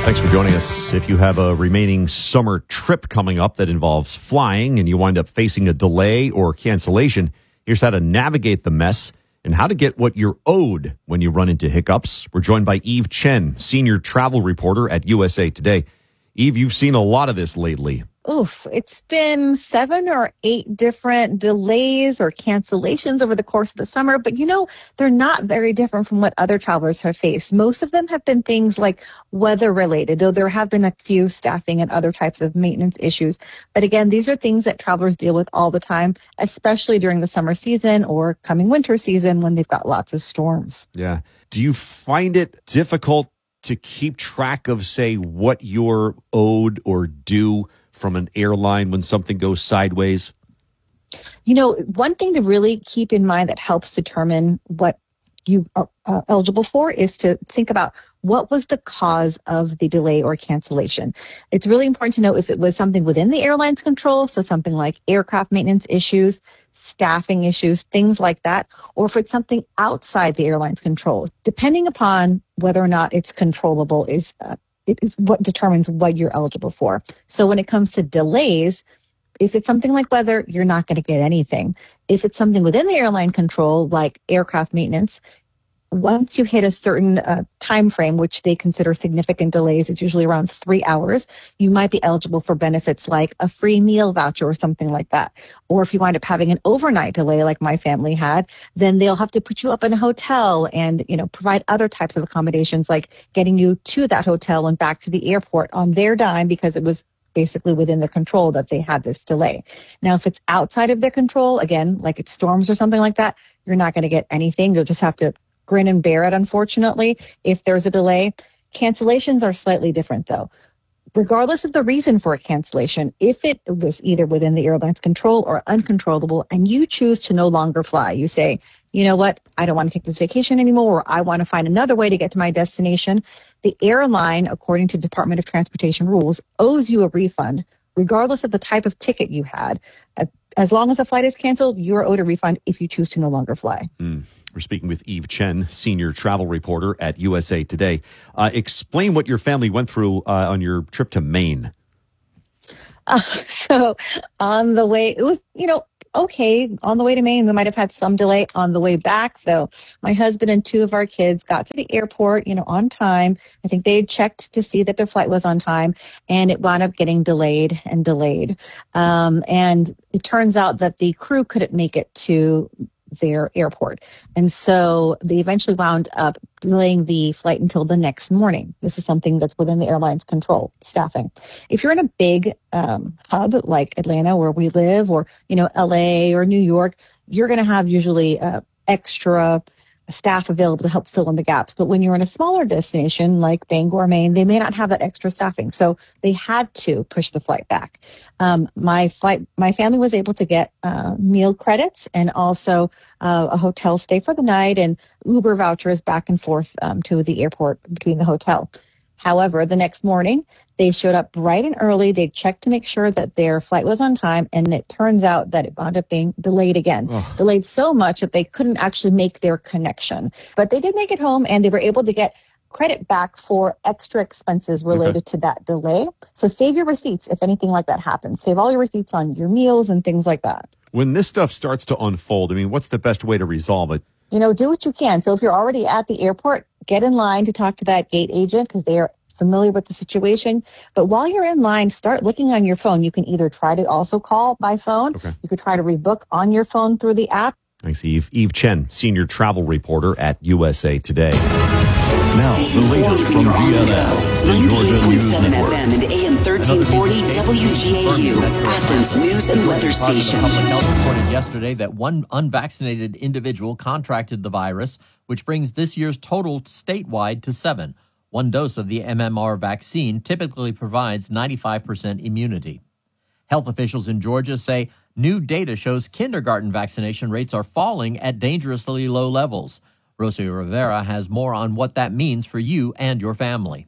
Thanks for joining us. If you have a remaining summer trip coming up that involves flying and you wind up facing a delay or cancellation, here's how to navigate the mess and how to get what you're owed when you run into hiccups. We're joined by Eve Chen, senior travel reporter at USA Today. Eve, you've seen a lot of this lately. Oof, it's been 7 or 8 different delays or cancellations over the course of the summer, but they're not very different from what other travelers have faced. Most of them have been things like weather related, though there have been a few staffing and other types of maintenance issues. But again, these are things that travelers deal with all the time, especially during the summer season or coming winter season when they've got lots of storms. Yeah. Do you find it difficult to keep track of, say, what you're owed or due from an airline when something goes sideways? One thing to really keep in mind that helps determine what you are eligible for is to think about what was the cause of the delay or cancellation. It's really important to know if it was something within the airline's control, so something like aircraft maintenance issues, staffing issues, things like that, or if it's something outside the airline's control. Depending upon whether or not it's controllable it is what determines what you're eligible for. So when it comes to delays, if it's something like weather, you're not going to get anything. If it's something within the airline control, like aircraft maintenance, once you hit a certain time frame, which they consider significant delays, it's usually around 3 hours, you might be eligible for benefits like a free meal voucher or something like that. Or if you wind up having an overnight delay like my family had, then they'll have to put you up in a hotel and, provide other types of accommodations like getting you to that hotel and back to the airport on their dime because it was basically within their control that they had this delay. Now, if it's outside of their control, again, like it's storms or something like that, you're not going to get anything. You'll just have to grin and bear it, unfortunately, if there's a delay. Cancellations are slightly different, though. Regardless of the reason for a cancellation, if it was either within the airline's control or uncontrollable and you choose to no longer fly, you say, you know what, I don't want to take this vacation anymore, or I want to find another way to get to my destination, the airline, according to Department of Transportation rules, owes you a refund, regardless of the type of ticket you had. As long as a flight is canceled, you're owed a refund if you choose to no longer fly. We're speaking with Eve Chen, senior travel reporter at USA Today. Explain what your family went through on your trip to Maine. So on the way, it was, okay. On the way to Maine, we might have had some delay. On the way back, though, my husband and 2 of our kids got to the airport, on time. I think they had checked to see that their flight was on time, and it wound up getting delayed and delayed. And it turns out that the crew couldn't make it to their airport. And so they eventually wound up delaying the flight until the next morning. This is something that's within the airline's control, staffing. If you're in a big hub like Atlanta where we live, or, LA or New York, you're going to have usually extra staff available to help fill in the gaps. But when you're in a smaller destination like Bangor, Maine, they may not have that extra staffing. So they had to push the flight back. My family was able to get meal credits and also a hotel stay for the night and Uber vouchers back and forth to the airport between the hotel. However, the next morning, they showed up bright and early. They checked to make sure that their flight was on time, and it turns out that it wound up being delayed again. Delayed so much that they couldn't actually make their connection. But they did make it home, and they were able to get credit back for extra expenses related to that delay. So save your receipts if anything like that happens. Save all your receipts on your meals and things like that. When this stuff starts to unfold, what's the best way to resolve it? Do what you can. So if you're already at the airport, get in line to talk to that gate agent because they are familiar with the situation. But while you're in line, start looking on your phone. You can either try to also call by phone. Okay. You could try to rebook on your phone through the app. Thanks, Eve. Eve Chen, senior travel reporter at USA Today. Now, the latest from GNL, the Georgia News Network. FM and AM 1340 WGAU, Athens News and Weather Station. Public Health reported yesterday that one unvaccinated individual contracted the virus, which brings this year's total statewide to 7. One dose of the MMR vaccine typically provides 95% immunity. Health officials in Georgia say new data shows kindergarten vaccination rates are falling at dangerously low levels. Rosie Rivera has more on what that means for you and your family.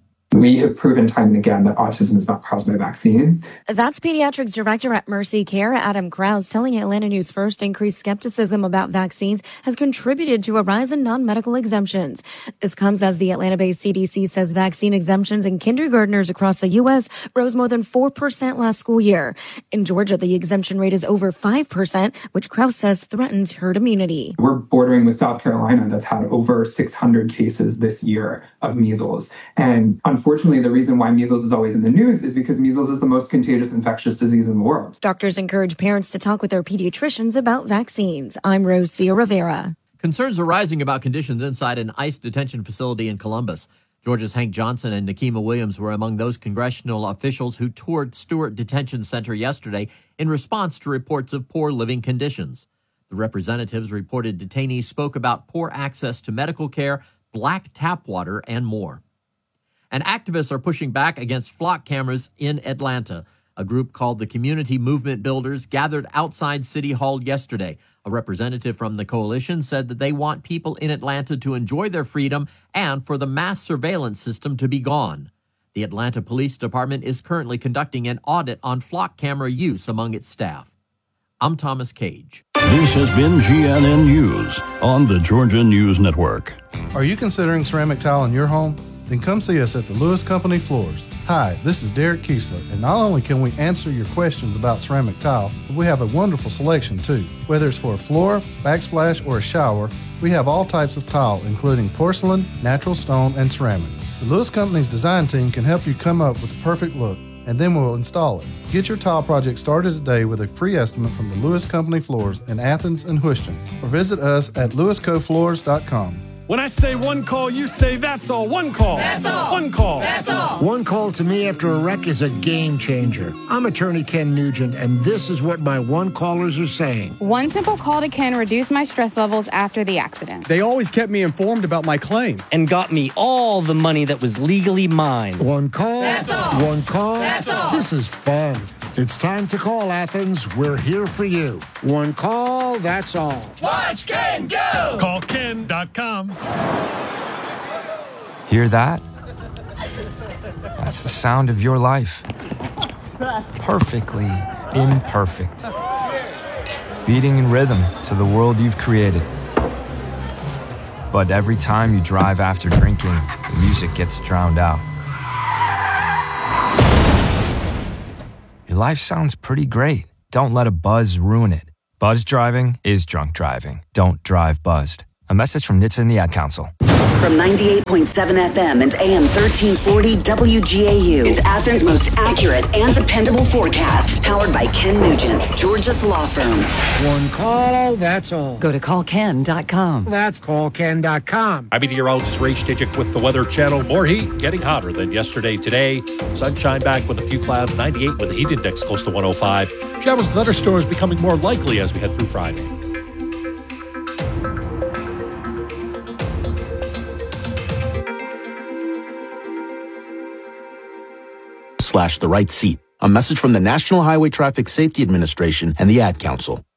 We have proven time and again that autism is not caused by vaccines. That's Pediatrics Director at Mercy Care, Adam Krause, telling Atlanta News First increased skepticism about vaccines has contributed to a rise in non-medical exemptions. This comes as the Atlanta-based CDC says vaccine exemptions in kindergartners across the U.S. rose more than 4% last school year. In Georgia, the exemption rate is over 5%, which Krause says threatens herd immunity. We're bordering with South Carolina that's had over 600 cases this year of measles. And unfortunately, the reason why measles is always in the news is because measles is the most contagious infectious disease in the world. Doctors encourage parents to talk with their pediatricians about vaccines. I'm Rosia Rivera. Concerns are rising about conditions inside an ICE detention facility in Columbus. Georgia's Hank Johnson and Nikema Williams were among those congressional officials who toured Stewart Detention Center yesterday in response to reports of poor living conditions. The representatives reported detainees spoke about poor access to medical care, black tap water, and more. And activists are pushing back against flock cameras in Atlanta. A group called the Community Movement Builders gathered outside City Hall yesterday. A representative from the coalition said that they want people in Atlanta to enjoy their freedom and for the mass surveillance system to be gone. The Atlanta Police Department is currently conducting an audit on flock camera use among its staff. I'm Thomas Cage. This has been GNN News on the Georgia News Network. Are you considering ceramic tile in your home? Then come see us at the Lewis Company Floors. Hi, this is Derek Kiesler, and not only can we answer your questions about ceramic tile, but we have a wonderful selection too. Whether it's for a floor, backsplash, or a shower, we have all types of tile, including porcelain, natural stone, and ceramic. The Lewis Company's design team can help you come up with the perfect look, and then we'll install it. Get your tile project started today with a free estimate from the Lewis Company Floors in Athens and Houston, or visit us at lewiscofloors.com. When I say one call, you say that's all. One call. That's all. One call. That's all. One call to me after a wreck is a game changer. I'm attorney Ken Nugent, and this is what my one callers are saying. One simple call to Ken reduced my stress levels after the accident. They always kept me informed about my claim. And got me all the money that was legally mine. One call. That's all. One call. That's all. This is fun. It's time to call Athens. We're here for you. One call, that's all. Watch Ken go! Call Ken.com. Hear that? That's the sound of your life. Perfectly imperfect. Beating in rhythm to the world you've created. But every time you drive after drinking, the music gets drowned out. Your life sounds pretty great. Don't let a buzz ruin it. Buzz driving is drunk driving. Don't drive buzzed. A message from NHTSA and the Ad Council. From 98.7 FM and AM 1340 WGAU, it's Athens' most accurate and dependable forecast. Powered by Ken Nugent, Georgia's law firm. One call, that's all. Go to callken.com. That's callken.com. I'm meteorologist Ray Stijik with the Weather Channel. More heat, getting hotter than yesterday today. Sunshine back with a few clouds, 98 with the heat index close to 105. Showers and thunderstorms becoming more likely as we head through Friday. /the right seat. A message from the National Highway Traffic Safety Administration and the Ad Council.